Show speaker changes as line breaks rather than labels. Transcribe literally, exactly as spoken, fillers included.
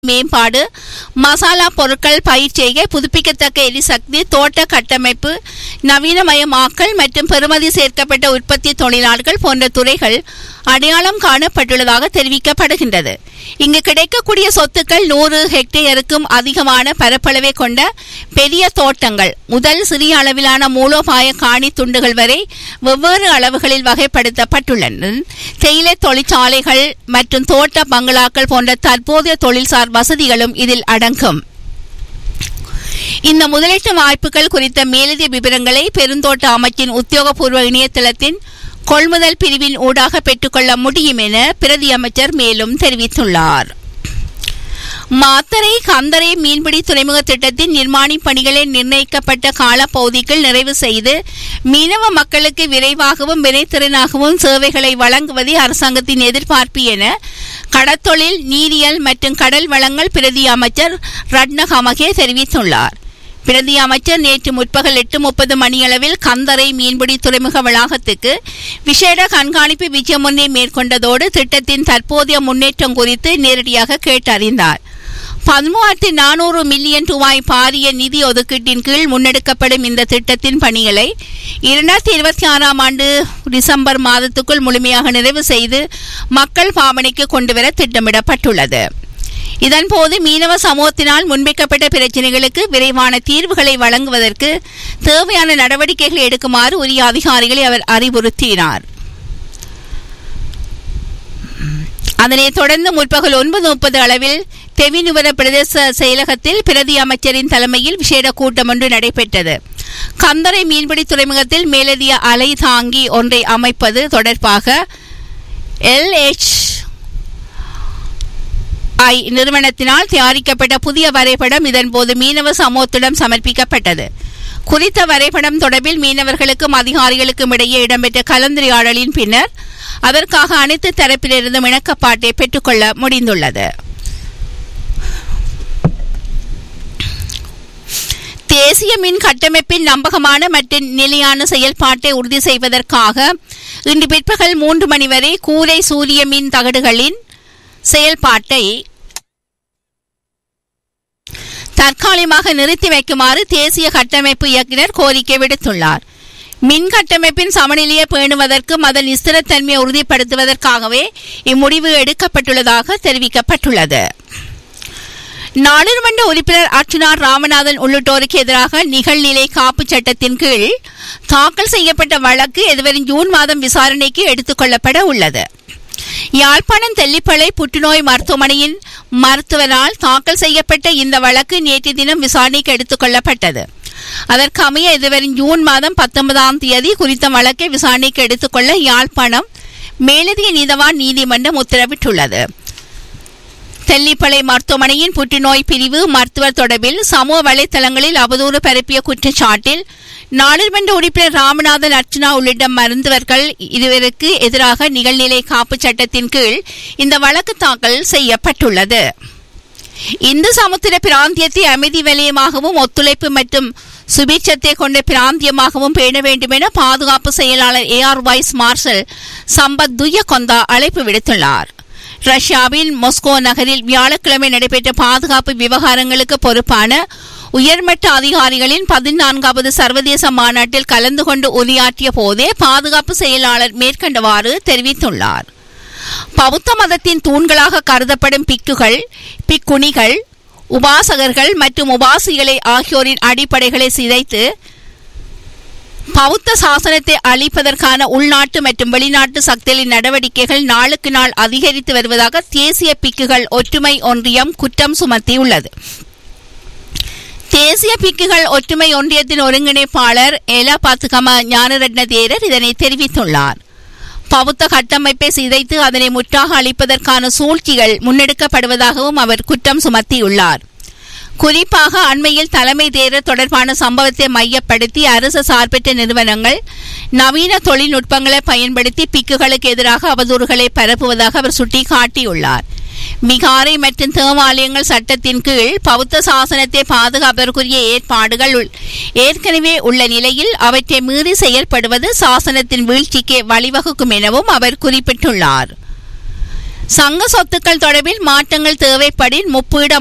மேம்பாடு, மசாலா பொருட்கள் பயிர்ச்செய்கை, புதுப்பிக்கத்தக்க எரிசக்தி, தோட்ட கட்டமைப்பு, நவீனமயமாக்கல் மற்றும் பெறுமதி சேர்க்கப்பட்ட உற்பத்தி தொழிலாளர்கள் போன்ற துறைகள் அடையாளம் காணப்பட்டுள்ளதாக தெரிவிக்கப்படுகின்றது. இங்கு கிடைக்கக்கூடிய சொத்துக்கள் நூறு ஹெக்டேயருக்கும் அதிகமான பரப்பளவை கொண்ட பெரிய தோட்டங்கள் முதல் சிறிய அளவிலான மூலோபாய காணி துண்டுகள் வரை வெவ்வேறு அளவுகளில் வகைப்படுத்தப்பட்டுள்ளன. தேயிலை தொழிற்சாலைகள் மற்றும் தோட்ட பங்களாக்கள் போன்ற தற்போதைய தொழில்சார் வசதிகளும் இதில் அடங்கும். இந்த முதலீட்டு வாய்ப்புகள் குறித்த மேலதிக விவரங்களை பெருந்தோட்ட அமைச்சின் உத்தியோகபூர்வ இணையதளத்தின் கொள்முதல் பிரிவின் ஊடாக பெற்றுக்கொள்ள முடியும் என பிரதி அமைச்சர் மேலும் தெரிவித்துள்ளார். மாத்தறை கந்தரை மீன்பிடி துறைமுக திட்டத்தின் நிர்மாணி பணிகளை நிர்ணயிக்கப்பட்ட காலப்பகுதிக்குள் நிறைவு செய்து மீனவ மக்களுக்கு விரைவாகவும் வினைத்திறனாகவும் சேவைகளை வழங்குவதே அரசாங்கத்தின் எதிர்பார்ப்பு என கடற்தொழில், நீரியல் மற்றும் கடல் வளங்கள் பிரதி அமைச்சர் ரட்னகமகே தெரிவித்துள்ளார். பிரதி அமைச்சர் நேற்று முற்பகல் எட்டு முப்பது மணியளவில் கந்தரை மீன்பிடி துறைமுக வளாகத்துக்கு விசேட கண்காணிப்பு விஜயம் ஒன்றை மேற்கொண்டதோடு திட்டத்தின் தற்போதைய முன்னேற்றம் குறித்து நேரடியாக கேட்டறிந்தார். பதிமூவாயிரத்தி நானூறு மில்லியன் ரூபாய் பாரிய நிதி ஒதுக்கீட்டின் கீழ் முன்னெடுக்கப்படும் இந்த திட்டத்தின் பணிகளை இரண்டாயிரத்தி இருபத்தி ஆறாம் ஆண்டு டிசம்பர் மாதத்துக்குள் முழுமையாக நிறைவு செய்து மக்கள் பாவனைக்கு கொண்டுவர திட்டமிடப்பட்டுள்ளது. இதன்போது மீனவ சமூகத்தினால் முன்வைக்கப்பட்ட பிரச்சினைகளுக்கு விரைவான தீர்வுகளை வழங்குவதற்கு தேவையான நடவடிக்கைகளை எடுக்குமாறு உரிய அதிகாரிகளை அவர் அறிவுறுத்தினார். அதனைத் தொடர்ந்து முற்பகல் ஒன்பது முப்பது அளவில் தெவினுவர பிரதேச செயலகத்தில் பிரதி அமைச்சரின் தலைமையில் விசேட கூட்டம் ஒன்று நடைபெற்றது. கந்தரை மீன்பிடி துறைமுகத்தில் மேலதிக அலை தாங்கி ஒன்றை அமைப்பது தொடர்பாக எல் எச் ஐ நிறுவனத்தினால் தயாரிக்கப்பட்ட புதிய வரைபடம் இதன்போது மீனவ சமூகத்திடம் சமர்ப்பிக்கப்பட்டது. குறித்த வரைபடம் தொடர்பில் மீனவர்களுக்கும் அதிகாரிகளுக்கும் இடையே இடம்பெற்ற கலந்துரையாடலின் பின்னர் அதற்காக அனைத்து தரப்பிலிருந்தும் இணக்கப்பாட்டை பெற்றுக்கொள்ள முடிந்துள்ளது. தேசிய மின் கட்டமைப்பின் நம்பகமான மற்றும் நிலையான செயல்பாட்டை உறுதி செய்வதற்காக இன்று பிற்பகல் மூன்று மணி வரை கூரை சூரிய மின் தகடுகளின் செயல்பாட்டை தற்காலிகமாக நிறுத்தி வைக்குமாறு தேசிய கட்டமைப்பு இயக்குநர் கோரிக்கை விடுத்துள்ளார். மின் கட்டமைப்பின் சமநிலையை பேணுவதற்கும் அதன் ஸ்திரத்தன்மையை உறுதிப்படுத்துவதற்காகவே இம்முடிவு எடுக்கப்பட்டுள்ளதாக தெரிவிக்கப்பட்டுள்ளது. நாடாளுமன்ற உறுப்பினர் அர்ச்சுனா ராமநாதன் உள்ளிட்டோருக்கு எதிராக நிகழ்நிலை காப்பு சட்டத்தின் கீழ் தாக்கல் செய்யப்பட்ட வழக்கு எதிர்வரும் ஜூன் மாதம் விசாரணைக்கு எடுத்துக் கொள்ளப்பட உள்ளது. யாழ்ப்பாணம் தெல்லிப்பளை புற்றுநோய் மருத்துவமனையின் மருத்துவரால் தாக்கல் செய்யப்பட்ட இந்த வழக்கு நேற்று தினம் விசாரணைக்கு எடுத்துக் கொள்ளப்பட்டது. அதற்கு அமைய எதிர்வரும் ஜூன் மாதம் பத்தொன்பதாம் தேதி குறித்த வழக்கை விசாரணைக்கு எடுத்துக்கொள்ள யாழ்ப்பாணம் மேலதிக நீதவான் நீதிமன்றம் உத்தரவிட்டுள்ளது. தெல்லிப்பளை மருத்துவமனையின் புற்றுநோய் பிரிவு மருத்துவர் தொடர்பில் சமூக வலைதளங்களில் அவதூறு பரப்பிய குற்றச்சாட்டில் நாடாளுமன்ற உறுப்பினர் ராமநாதன், அர்ச்சுனா உள்ளிட்ட மருத்துவர்கள் இருவருக்கு எதிராக நிகழ்நிலை காப்பு சட்டத்தின் கீழ் இந்த வழக்கு தாக்கல் செய்யப்பட்டுள்ளது. இந்து சமுத்திர பிராந்தியத்தை அமைதி வலயமாகவும் ஒத்துழைப்பு மற்றும் சுபீட்சத்தை கொண்ட பிராந்தியமாகவும் பேண வேண்டும் என பாதுகாப்பு செயலாளர் A R vice marshal Sampath Thuyyakontha அழைப்பு விடுத்துள்ளார். ரஷ்யாவின் மாஸ்கோ நகரில் வியாழக்கிழமை நடைபெற்ற பாதுகாப்பு விவகாரங்களுக்கு பொறுப்பான உயர்மட்ட அதிகாரிகளின் பதினான்காவது சர்வதேச மாநாட்டில் கலந்து கொண்டு உரையாற்றிய போதே பாதுகாப்பு செயலாளர் மேற்கண்டவாறு தெரிவித்துள்ளார். பௌத்த மதத்தின் தூண்களாக கருதப்படும் பிக்குகள், பிக்குணிகள், உபாசகர்கள் மற்றும் உபாசிகளை ஆகியோரின் அடிப்படைகளை சிதைத்து பௌத்த சாசனத்தை அழிப்பதற்கான உள்நாட்டு மற்றும் வெளிநாட்டு சக்திகளின் நடவடிக்கைகள் நாளுக்கு நாள் அதிகரித்து வருவதாக தேசிய பிக்குகள் ஒற்றுமை ஒன்றியம் குற்றம் சுமத்தியுள்ளது. தேசிய பிக்குகள் ஒற்றுமை ஒன்றியத்தின் ஒருங்கிணைப்பாளர் ஏலா பாத்துகம ஞானரட்ன தேரர் இதனை தெரிவித்துள்ளார். பௌத்த கட்டமைப்பை சிதைத்து அதனை முற்றாக அளிப்பதற்கான சூழ்ச்சிகள் முன்னெடுக்கப்படுவதாகவும் அவர் குற்றம் சுமத்தியுள்ளார். குறிப்பாக அண்மையில் தலைமை தேரர் தொடர்பான சம்பவத்தை மையப்படுத்தி அரசு சார்பற்ற நிறுவனங்கள் நவீன தொழில்நுட்பங்களை பயன்படுத்தி பிக்குகளுக்கு எதிராக அவதூறுகளை பரப்புவதாக அவர் சுட்டிக்காட்டியுள்ளார். மிகாரை மற்றும் தேவாலயங்கள் சட்டத்தின் கீழ் பௌத்த சாசனத்தை பாதுகாப்பதற்குரிய ஏற்பாடுகள் ஏற்கனவே உள்ள நிலையில் அவற்றை மீறி செயல்படுவது சாசனத்தின் வீழ்ச்சிக்கு வழிவகுக்கும் எனவும் அவர் குறிப்பிட்டுள்ளார். சங்க சொத்துக்கள் தொடர்பில் மாற்றங்கள் தேவைப்படின் முப்பீட